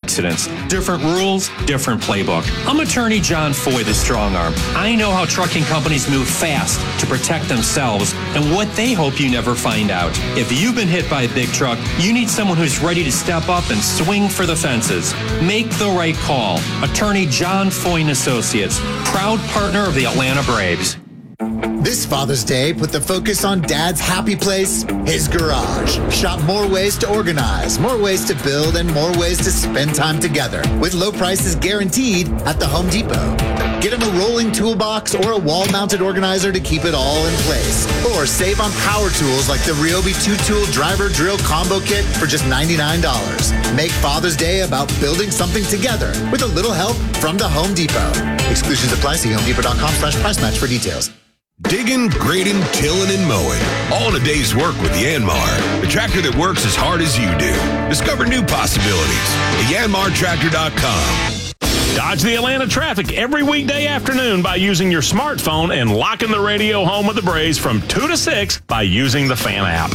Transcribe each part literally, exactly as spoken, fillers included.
accidents. Different rules, different playbook. I'm attorney John Foy, the strong arm. I know how trucking companies move fast to protect themselves and what they hope you never find out. If you've been hit by a big truck, you need someone who's ready to step up and swing for the fences. Make the right call. Attorney John Foy and Associates, proud partner of the Atlanta Braves. This Father's Day, put the focus on Dad's happy place, his garage. Shop more ways to organize, more ways to build, and more ways to spend time together. With low prices guaranteed at the Home Depot. Get him a rolling toolbox or a wall-mounted organizer to keep it all in place. Or save on power tools like the Ryobi two-tool driver drill combo kit for just ninety-nine dollars. Make Father's Day about building something together with a little help from the Home Depot. Exclusions apply. See homedepot.com slash price match for details. Digging, grading, tilling, and mowing. All in a day's work with Yanmar, the tractor that works as hard as you do. Discover new possibilities at yanmar tractor dot com. Dodge the Atlanta traffic every weekday afternoon by using your smartphone and locking the radio home of the Braves from two to six by using the Fan app.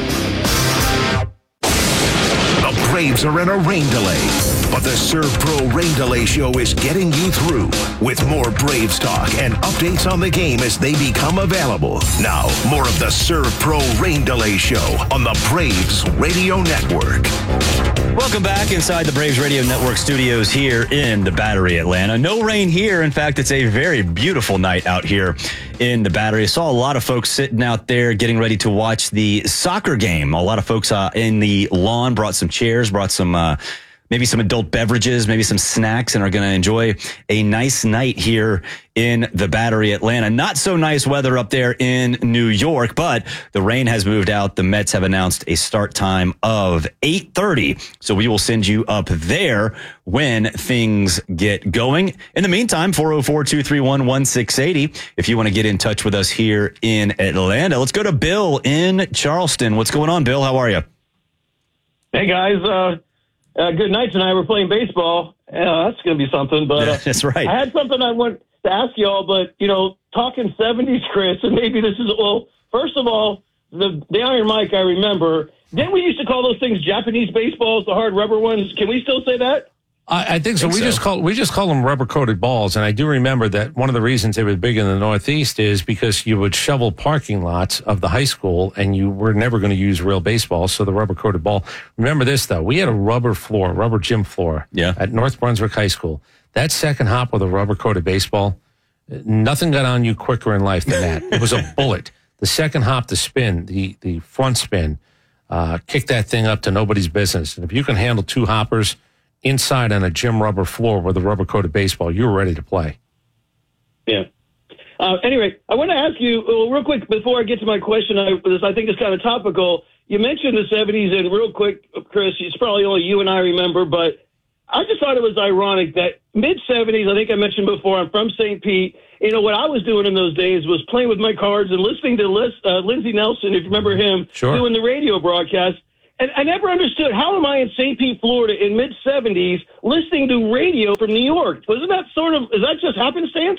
The Braves are in a rain delay, but the Serve Pro Rain Delay Show is getting you through with more Braves talk and updates on the game as they become available. Now, more of the Serve Pro Rain Delay Show on the Braves Radio Network. Welcome back inside the Braves Radio Network studios here in the Battery, Atlanta. No rain here. In fact, it's a very beautiful night out here in the Battery. I saw a lot of folks sitting out there getting ready to watch the soccer game. A lot of folks uh, in the lawn brought some chairs, brought some uh, maybe some adult beverages, maybe some snacks, and are going to enjoy a nice night here in the Battery, Atlanta. Not so nice weather up there in New York, but the rain has moved out. The Mets have announced a start time of eight thirty, so we will send you up there when things get going. In the meantime, four oh four, two three one, one six eight oh if you want to get in touch with us here in Atlanta. Let's go to Bill in Charleston. What's going on, Bill? How are you? Hey, guys. Uh, uh, good night tonight. We're playing baseball. Uh, that's going to be something. But uh, that's right. I had something I want to ask y'all, but, you know, talking seventies, Chris, and maybe this is, well, first of all, the, the Iron Mike, I remember. Didn't we used to call those things Japanese baseballs, the hard rubber ones? Can we still say that? I, I think so. Think we so. just call we just call them rubber coated balls, and I do remember that one of the reasons they were big in the Northeast is because you would shovel parking lots of the high school, and you were never going to use real baseballs, so the rubber coated ball. Remember this though: we had a rubber floor, rubber gym floor, yeah. at North Brunswick High School. That second hop with a rubber coated baseball, nothing got on you quicker in life than that. It was a bullet. The second hop, the spin, the the front spin, uh, kick that thing up to nobody's business. And if you can handle two hoppers inside on a gym rubber floor with a rubber-coated baseball, you were ready to play. Yeah. Uh, anyway, I want to ask you, well, real quick, before I get to my question, I, this, I think it's kind of topical. You mentioned the seventies, and real quick, Chris, it's probably only you and I remember, but I just thought it was ironic that mid-seventies, I think I mentioned before, I'm from Saint Pete. You know, what I was doing in those days was playing with my cards and listening to Liz, uh, Lindsey Nelson, if you remember him, sure. doing the radio broadcast. And I never understood, how am I in Saint Pete, Florida in mid-seventies listening to radio from New York? Wasn't that sort of, is that just happenstance?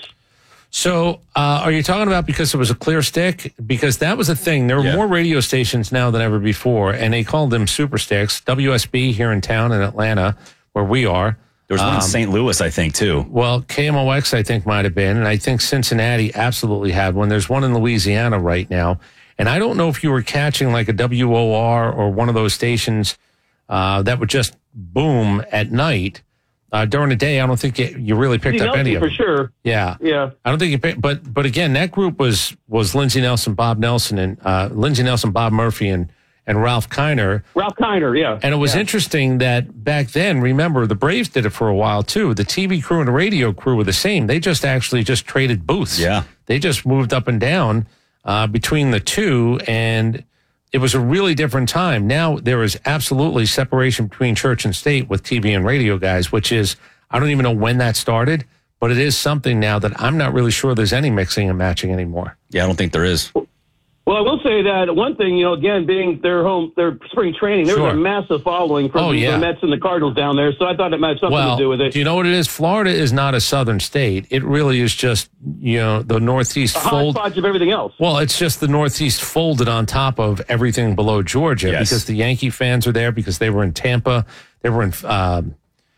So uh, are you talking about because it was a clear stick? Because that was a thing. There are yeah. more radio stations now than ever before, and they called them super sticks. W S B here in town in Atlanta, where we are. There was one um, in Saint Louis, I think, too. Well, K M O X, I think, might have been, and I think Cincinnati absolutely had one. There's one in Louisiana right now. And I don't know if you were catching like a W O R or one of those stations uh, that would just boom at night. Uh, during the day, I don't think you, you really picked Lindsey up Nelson, any of for them. sure. Yeah. Yeah. I don't think you picked, but, but again, that group was, was Lindsey Nelson, Bob Nelson, and uh, Lindsey Nelson, Bob Murphy, and, and Ralph Kiner. Ralph Kiner, yeah. And it was yeah. interesting that back then, remember, the Braves did it for a while too. The T V crew and the radio crew were the same. They just actually just traded booths. Yeah. They just moved up and down uh, between the two, and it was a really different time. Now there is absolutely separation between church and state with T V and radio guys, which is, I don't even know when that started, but it is something now that I'm not really sure there's any mixing and matching anymore. Yeah, I don't think there is. Well, I will say that one thing, you know, again, being their home, their spring training, there Sure. was a massive following from Oh, yeah. the Mets and the Cardinals down there. So I thought it might have something Well, to do with it. do you know what it is? Florida is not a southern state. It really is just, you know, the Northeast The fold. hodgepodge of everything else. Well, it's just the Northeast folded on top of everything below Georgia Yes. because the Yankee fans are there because they were in Tampa. They were in, um,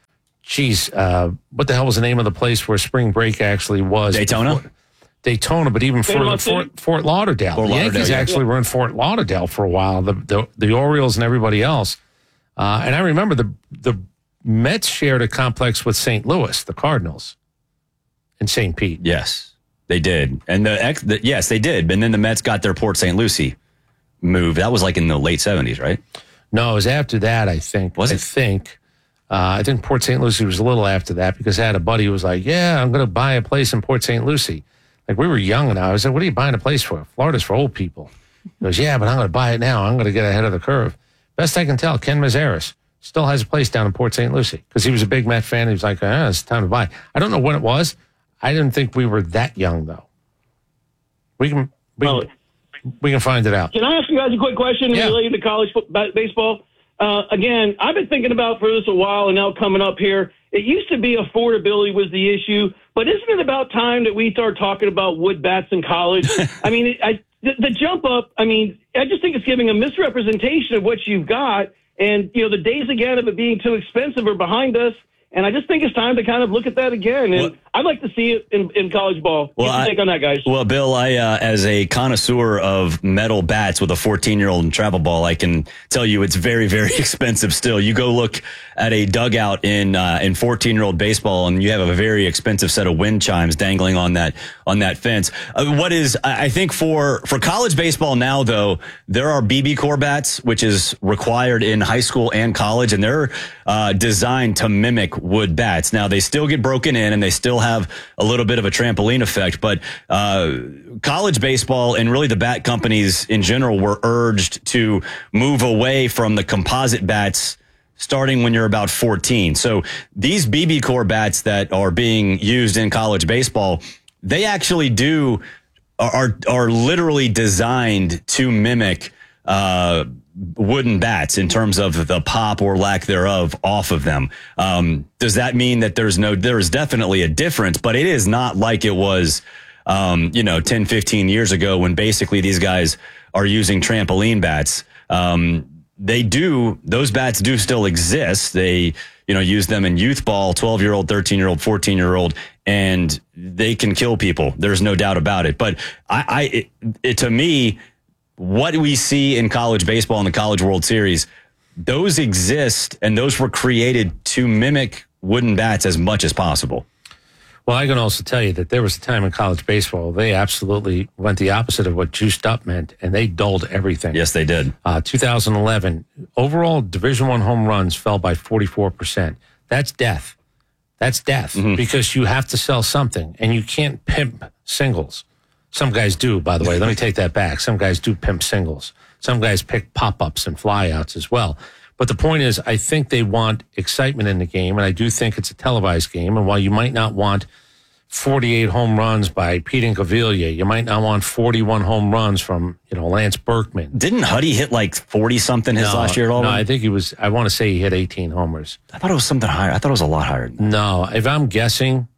geez, uh, what the hell was the name of the place where spring break actually was? Daytona? Before, Daytona, but even further, Fort, Fort Lauderdale. Fort the Lauderdale, Yankees yeah. actually were in Fort Lauderdale for a while, the, the, the Orioles and everybody else. Uh, and I remember the the Mets shared a complex with Saint Louis, the Cardinals, and Saint Pete. Yes, they did. And the, ex, the yes, they did. And then the Mets got their Port Saint Lucie move. That was like in the late seventies, right? No, it was after that, I think. Was it? I think. Uh, I think Port Saint Lucie was a little after that because I had a buddy who was like, yeah, I'm going to buy a place in Port Saint Lucie. Like, we were young and I was like, what are you buying a place for? Florida's for old people. He goes, yeah, but I'm going to buy it now. I'm going to get ahead of the curve. Best I can tell, Ken Mazeris still has a place down in Port Saint Lucie because he was a big Met fan. He was like, ah, it's time to buy. I don't know when it was. I didn't think we were that young, though. We can we, Well, can, we can find it out. Can I ask you guys a quick question Yeah. related to college football, baseball? Uh, again, I've been thinking about for this a while, and now coming up here, it used to be affordability was the issue, but isn't it about time that we start talking about wood bats in college? I mean, it, I, the, the jump up, I mean, I just think it's giving a misrepresentation of what you've got, and, you know, the days again of it being too expensive are behind us. And I just think it's time to kind of look at that again. And well, I'd like to see it in, in college ball. Well, What's your I, take on that, guys? Well, Bill, I, uh, as a connoisseur of metal bats with a fourteen-year-old in travel ball, I can tell you it's very, very expensive still. You go look at a dugout in uh, in fourteen-year-old baseball, and you have a very expensive set of wind chimes dangling on that on that fence. Uh, what is, I think, for for college baseball now, though, there are B B core bats, which is required in high school and college, and they're uh, designed to mimic wood bats. Now, they still get broken in, and they still have a little bit of a trampoline effect, but uh, college baseball and really the bat companies in general were urged to move away from the composite bats starting when you're about fourteen. So these B B core bats that are being used in college baseball, they actually do are are literally designed to mimic uh wooden bats in terms of the pop or lack thereof off of them. Um, does that mean that there's no, there is definitely a difference, but it is not like it was, um, you know, ten, fifteen years ago when basically these guys are using trampoline bats. Um, they do, those bats do still exist. They, you know, use them in youth ball, twelve year old, thirteen year old, fourteen year old, and they can kill people. There's no doubt about it. But I, I, it, it, to me, what we see in college baseball in the College World Series, those exist and those were created to mimic wooden bats as much as possible. Well, I can also tell you that there was a time in college baseball, they absolutely went the opposite of what juiced up meant, and they dulled everything. Yes, they did. Uh, two thousand eleven, overall Division One home runs fell by forty-four percent. That's death. That's death mm-hmm. because you have to sell something, and you can't pimp singles. Some guys do, by the way. Let me take that back. Some guys do pimp singles. Some guys pick pop-ups and flyouts as well. But the point is, I think they want excitement in the game, and I do think it's a televised game. And while you might not want forty-eight home runs by Pete Incaviglia, you might not want forty-one home runs from, you know, Lance Berkman. Didn't Huddy hit like forty-something his no, last year at all? No, I think he was, I want to say he hit eighteen homers. I thought it was something higher. I thought it was a lot higher. No, if I'm guessing,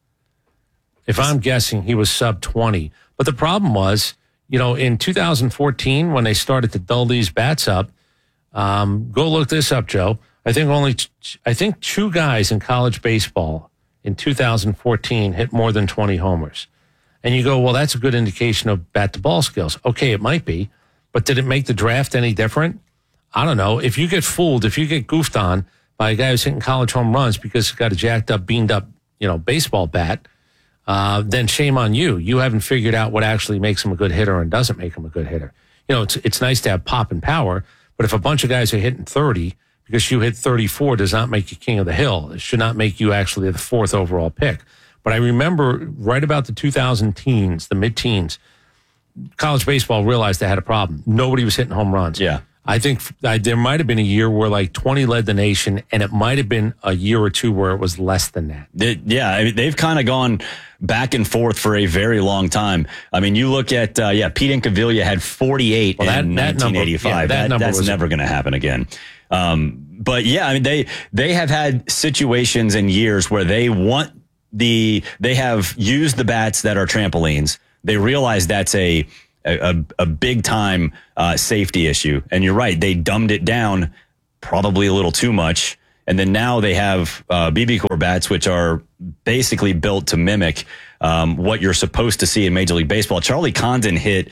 if I'm guessing, he was sub twenty. But the problem was, you know, in two thousand fourteen, when they started to dull these bats up, um, go look this up, Joe. I think only, I think two guys in college baseball in two thousand fourteen hit more than twenty homers. And you go, well, that's a good indication of bat to ball skills. Okay, it might be, but did it make the draft any different? I don't know. If you get fooled, if you get goofed on by a guy who's hitting college home runs because he's got a jacked up, beamed up, you know, baseball bat, Uh, then shame on you. You haven't figured out what actually makes him a good hitter and doesn't make him a good hitter. You know, it's it's nice to have pop and power, but if a bunch of guys are hitting thirty because you hit thirty-four does not make you king of the hill. It should not make you actually the fourth overall pick. But I remember right about the two thousand teens, the mid-teens, college baseball realized they had a problem. Nobody was hitting home runs. Yeah. I think I, there might have been a year where like twenty led the nation, and it might have been a year or two where it was less than that. It, yeah, I mean, they've kind of gone back and forth for a very long time. I mean, you look at, uh, yeah, Pete Incaviglia had forty-eight well, that, in that nineteen eighty-five. Number, yeah, that that, that's never going to happen again. Um, but yeah, I mean, they they have had situations and years where they want the, they have used the bats that are trampolines. They realize that's a, A, a big time uh, safety issue. And you're right, they dumbed it down probably a little too much. And then now they have uh, B B Core bats, which are basically built to mimic um, what you're supposed to see in Major League Baseball. Charlie Condon hit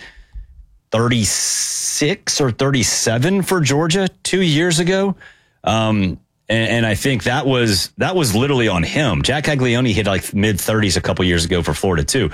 thirty-six or thirty-seven for Georgia two years ago. Um, and, and I think that was that was literally on him. Jack Caglione hit like mid thirties a couple years ago for Florida too.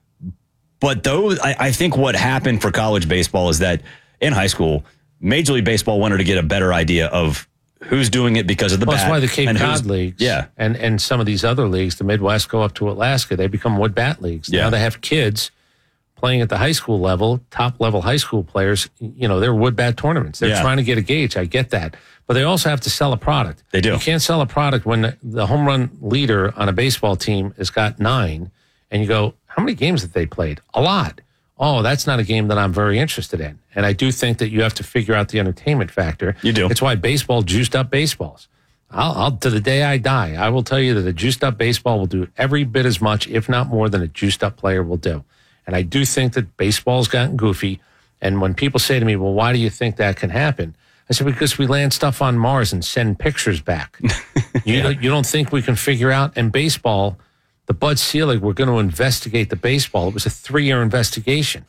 But those, I, I think what happened for college baseball is that in high school, Major League Baseball wanted to get a better idea of who's doing it because of the well, bat. That's why the Cape and Cod leagues yeah. and, and some of these other leagues, the Midwest go up to Alaska, they become wood bat leagues. Yeah. Now they have kids playing at the high school level, top level high school players, you know, they're wood bat tournaments. They're Yeah. trying to get a gauge. I get that. But they also have to sell a product. They do. You can't sell a product when the, the home run leader on a baseball team has got nine and you go, how many games have they played? A lot. Oh, that's not a game that I'm very interested in. And I do think that you have to figure out the entertainment factor. You do. It's why baseball juiced up baseballs. I'll, I'll to the day I die, I will tell you that a juiced up baseball will do every bit as much, if not more, than a juiced up player will do. And I do think that baseball's gotten goofy. And when people say to me, well, why do you think that can happen? I said, because we land stuff on Mars and send pictures back. you, Yeah. you don't think we can figure out? And baseball, the Bud Selig, we're going to investigate the baseball. It was a three-year investigation.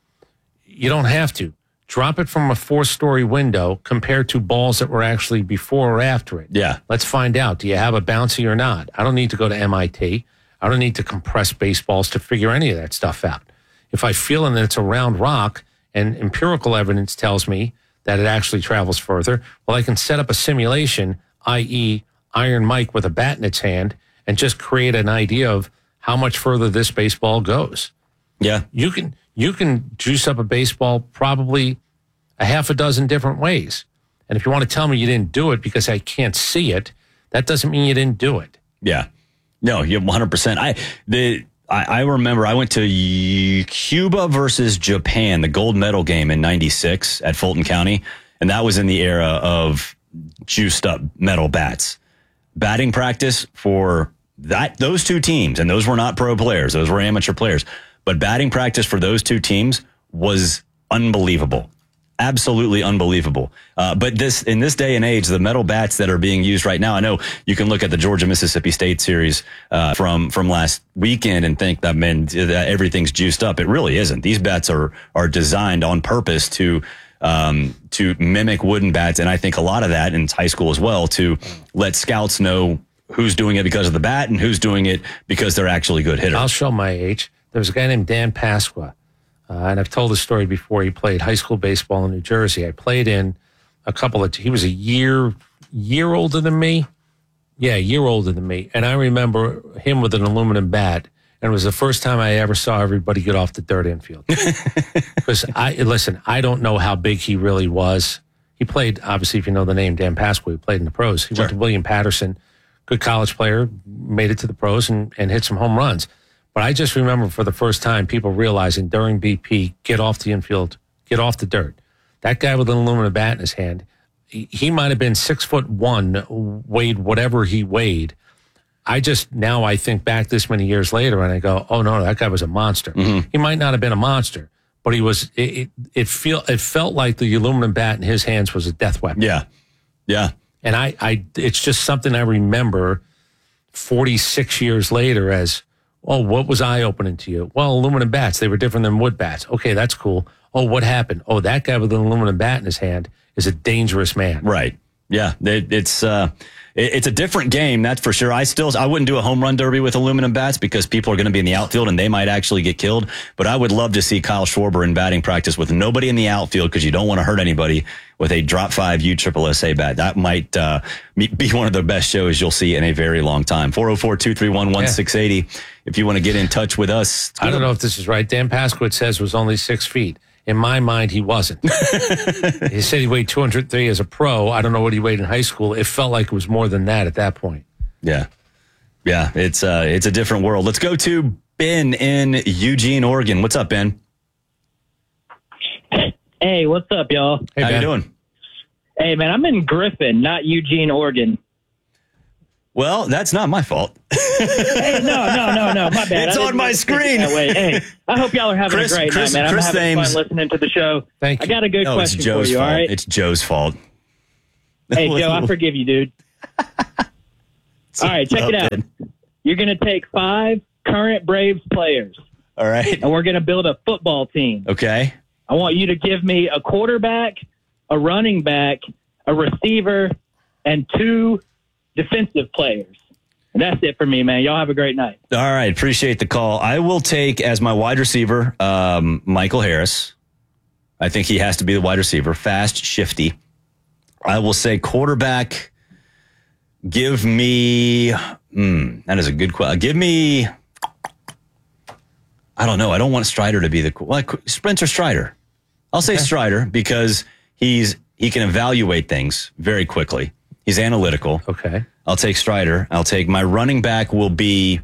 You don't have to. Drop it from a four-story window compared to balls that were actually before or after it. Yeah. Let's find out. Do you have a bouncy or not? I don't need to go to M I T. I don't need to compress baseballs to figure any of that stuff out. If I feel that it's a round rock and empirical evidence tells me that it actually travels further, well, I can set up a simulation, that is. Iron Mike with a bat in its hand, and just create an idea of how much further this baseball goes. Yeah. You can you can juice up a baseball probably a half a dozen different ways. And if you want to tell me you didn't do it because I can't see it, that doesn't mean you didn't do it. Yeah. No, you're one hundred percent. I the I, I remember I went to Cuba versus Japan, the gold medal game in ninety-six at Fulton County, and that was in the era of juiced up metal bats. Batting practice for that those two teams, and those were not pro players, those were amateur players, but batting practice for those two teams was unbelievable. Absolutely unbelievable. Uh, but this in this day and age, the metal bats that are being used right now, I know you can look at the Georgia Mississippi State series uh, from from last weekend and think that man that everything's juiced up. It really isn't. These bats are are designed on purpose to um, to mimic wooden bats, and I think a lot of that in high school as well to let scouts know who's doing it because of the bat and who's doing it because they're actually good hitters. I'll show my age. There was a guy named Dan Pasqua. Uh, and I've told the story before. He played high school baseball in New Jersey. I played in a couple of, he was a year, year older than me. Yeah, a year older than me. And I remember him with an aluminum bat. And it was the first time I ever saw everybody get off the dirt infield. Because I, listen, I don't know how big he really was. He played, obviously, if you know the name, Dan Pasqua, he played in the pros. He Sure. went to William Patterson, good college player, made it to the pros and, and hit some home runs. But I just remember for the first time people realizing during B P, get off the infield, get off the dirt. That guy with an aluminum bat in his hand, he, he might have been six foot one, weighed whatever he weighed. I just, now I think back this many years later and I go, oh no, that guy was a monster. Mm-hmm. He might not have been a monster, but he was, it, it, it, feel, it felt like the aluminum bat in his hands was a death weapon. Yeah. Yeah. And I, I, it's just something I remember forty-six years later as, oh, what was eye-opening to you? Well, aluminum bats, they were different than wood bats. Okay, that's cool. Oh, what happened? Oh, that guy with an aluminum bat in his hand is a dangerous man. Right. Yeah. It, it's, uh, it, it's a different game. That's for sure. I still, I wouldn't do a home run derby with aluminum bats because people are going to be in the outfield and they might actually get killed. But I would love to see Kyle Schwarber in batting practice with nobody in the outfield because you don't want to hurt anybody with a drop five U S S S A bat. That might, uh, be one of the best shows you'll see in a very long time. four oh four, two three one, one six eight oh. If you want to get in touch with us. I don't know if this is right. Dan Pasquit says was only six feet. In my mind, he wasn't. He said he weighed two hundred three as a pro. I don't know what he weighed in high school. It felt like it was more than that at that point. Yeah. Yeah. It's, uh, it's a different world. Let's go to Ben in Eugene, Oregon. What's up, Ben? Hey, what's up, y'all? Hey, How Ben. you doing? Hey, man, I'm in Griffin, not Eugene, Oregon. Well, that's not my fault. Hey, no, no, no, no, my bad. It's I didn't on my mean to think it screen. That way. Hey, I hope y'all are having Chris- a great Chris- night, man. I'm Chris having Thames. fun listening to the show. Thank I you. got a good No, it's question Joe's for you, fault. all right? It's Joe's fault. Hey, Joe, I forgive you, dude. All right, check it out. You're going to take five current Braves players. All right. And we're going to build a football team. Okay. I want you to give me a quarterback, a running back, a receiver, and two defensive players. And that's it for me, man. Y'all have a great night. All right. Appreciate the call. I will take as my wide receiver, um, Michael Harris. I think he has to be the wide receiver. Fast, shifty. I will say quarterback. Give me, mm, that is a good question. Give me, I don't know. I don't want Strider to be the, well, Spencer Strider. I'll say okay. Strider because he's, he can evaluate things very quickly. He's analytical. Okay. I'll take Strider. I'll take my running back will be,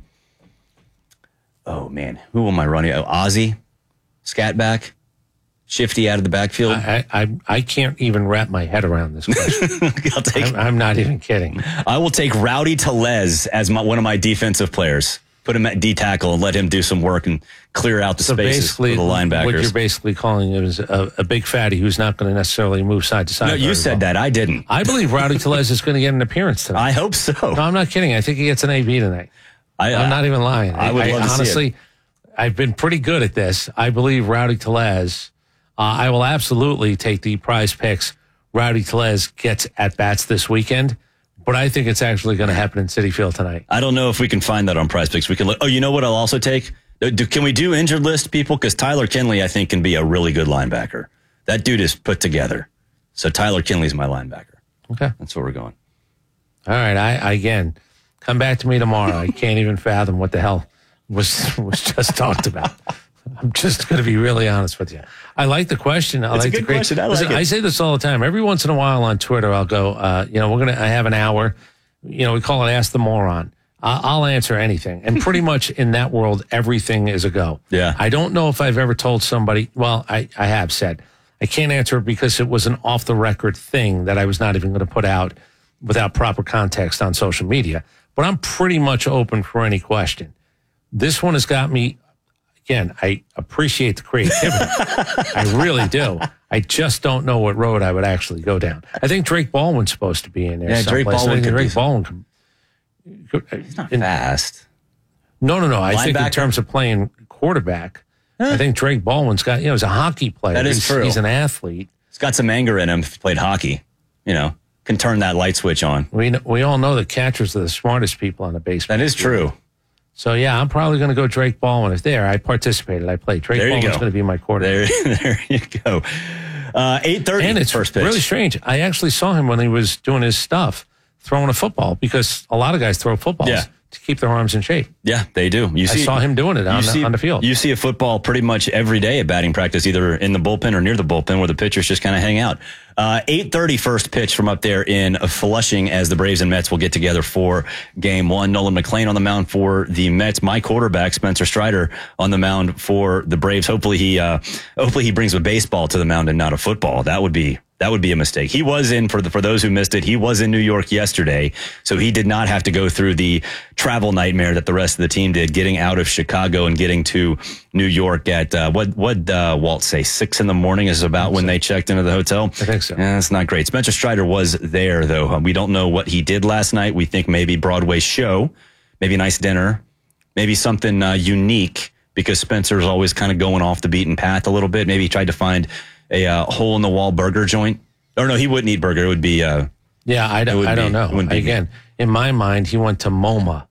oh man, who am I running? Oh, Ozzie, scat back. Shifty out of the backfield. I, I I can't even wrap my head around this question. I'll take, I'm, I'm not even kidding. I will take Rowdy Tellez as my, one of my defensive players. Put him at D tackle and let him do some work and clear out the so spaces for the linebackers. What you're basically calling him is a, a big fatty who's not going to necessarily move side to side. No, you said well. that. I didn't. I believe Rowdy Tellez is going to get an appearance tonight. I hope so. No, I'm not kidding. I think he gets an A B tonight. I, uh, I'm not even lying. I, I would I, love to honestly, see it. I've been pretty good at this. I believe Rowdy Tellez. Uh, I will absolutely take the Prize Picks. Rowdy Tellez gets at bats this weekend, but I think it's actually going to happen in Citi Field tonight. I don't know if we can find that on Prize Picks. We can look. Oh, you know what? I'll also take. Do, can we do injured list people? Because Tyler Kinley, I think, can be a really good linebacker. That dude is put together. So Tyler Kinley's my linebacker. Okay, that's where we're going. All right. I, I again come back to me tomorrow. I can't even fathom what the hell was was just talked about. I'm just going to be really honest with you. I like the question. I it's like a good the great, question. I like listen, it. I say this all the time. Every once in a while on Twitter, I'll go, uh, you know, we're going to, I have an hour. You know, we call it Ask the Moron. I, I'll answer anything. And pretty much in that world, everything is a go. Yeah. I don't know if I've ever told somebody, well, I, I have said, I can't answer it because it was an off the record thing that I was not even going to put out without proper context on social media. But I'm pretty much open for any question. This one has got me. Again, I appreciate the creativity. I really do. I just don't know what road I would actually go down. I think Drake Baldwin's supposed to be in there. Yeah, Drake Baldwin. Drake Baldwin. Could, He's not in, fast. No, no, no. I Linebacker? think in terms of playing quarterback, huh? I think Drake Baldwin's got, you know, he's a hockey player. That is he's, true. He's an athlete. He's got some anger in him if he played hockey. You know, can turn that light switch on. We we all know that catchers are the smartest people on the baseball. That is true. So, yeah, I'm probably going to go Drake Baldwin. If there, I participated. I played. Drake Baldwin's going to be my quarterback. There, there you go. Uh, eight thirty, and it's first pitch. Really strange. I actually saw him when he was doing his stuff, throwing a football, because a lot of guys throw footballs yeah. to keep their arms in shape. Yeah, they do. You see, I saw him doing it on, see, the, on the field. You see a football pretty much every day at batting practice, either in the bullpen or near the bullpen where the pitchers just kind of hang out. Uh, eight thirty first pitch from up there in Flushing as the Braves and Mets will get together for game one. Nolan McLean on the mound for the Mets. My quarterback, Spencer Strider, on the mound for the Braves. Hopefully he, uh, hopefully he brings a baseball to the mound and not a football. That would be That would be a mistake. He was in, for the, for those who missed it, he was in New York yesterday, so he did not have to go through the travel nightmare that the rest of the team did, getting out of Chicago and getting to New York at, uh, what what uh, Walt say, six in the morning is about when so. they checked into the hotel? I think so. Yeah, that's not great. Spencer Strider was there, though. We don't know what he did last night. We think maybe Broadway show, maybe a nice dinner, maybe something uh, unique, because Spencer's always kind of going off the beaten path a little bit. Maybe he tried to find a uh, hole in the wall burger joint. Or no, he wouldn't eat burger. It would be. Uh, yeah, I don't. I don't be, know. Again, in my mind, he went to MoMA.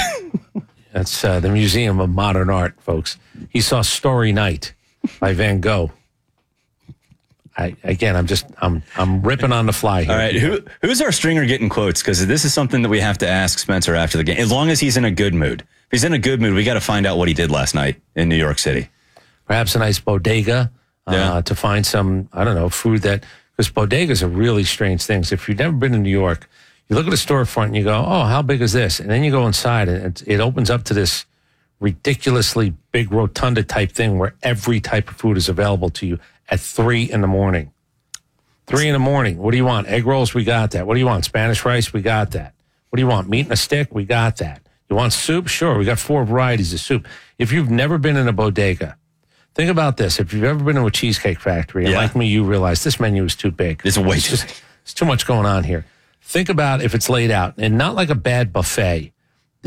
That's uh, the Museum of Modern Art, folks. He saw Starry Night by Van Gogh. I again, I'm just I'm I'm ripping on the fly here. All right, who who's our stringer getting quotes? Because this is something that we have to ask Spencer after the game. As long as he's in a good mood. If he's in a good mood, we got to find out what he did last night in New York City. Perhaps a nice bodega. Yeah. Uh, to find some, I don't know, food that, because bodegas are really strange things. If you've never been in New York, you look at a storefront and you go, oh, how big is this? And then you go inside and it, it opens up to this ridiculously big rotunda type thing where every type of food is available to you at three in the morning. Three in the morning. What do you want? Egg rolls? We got that. What do you want? Spanish rice? We got that. What do you want? Meat in a stick? We got that. You want soup? Sure. We got four varieties of soup. If you've never been in a bodega, think about this. If you've ever been to a Cheesecake Factory, and yeah. like me, you realize this menu is too big. It's way it's too just, It's too much going on here. think about if it's laid out and not like a bad buffet.